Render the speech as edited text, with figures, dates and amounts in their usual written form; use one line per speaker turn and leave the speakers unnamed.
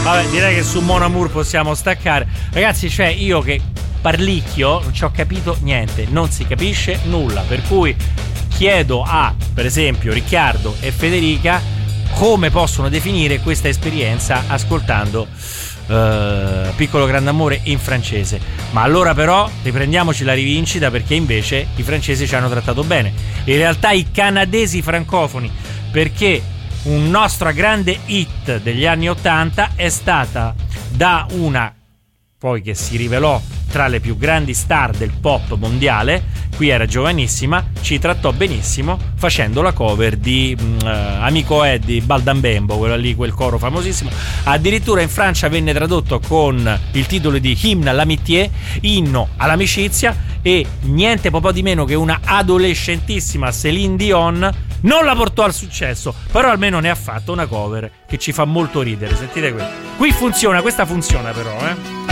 Vabbè, direi che su Mon Amour possiamo staccare. Ragazzi, cioè io che parlicchio non ci ho capito niente, non si capisce nulla, per cui chiedo a, per esempio, Riccardo e Federica come possono definire questa esperienza ascoltando Piccolo Grande Amore in francese. Ma allora però riprendiamoci la rivincita, perché invece i francesi ci hanno trattato bene, in realtà i canadesi francofoni, perché un nostro grande hit degli anni 80 è stata da una poi che si rivelò tra le più grandi star del pop mondiale, qui era giovanissima, ci trattò benissimo facendo la cover di Amico è di Baldambembo, quello lì, quel coro famosissimo. Addirittura in Francia venne tradotto con il titolo di Hymne à l'amitié, inno all'amicizia, e niente po' di meno che una adolescentissima Céline Dion non la portò al successo, però almeno ne ha fatto una cover che ci fa molto ridere. Sentite qui funziona, questa funziona però,